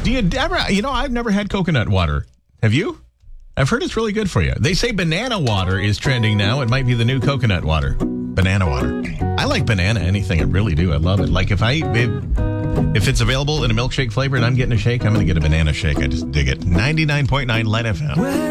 Do you ever, I've never had coconut water. Have you? I've heard it's really good for you. They say banana water is trending now. It might be the new coconut water. Banana water. I like banana anything. I really do. I love it. Like if it's available in a milkshake flavor and I'm getting a shake, I'm going to get a banana shake. I just dig it. 99.9 Light FM.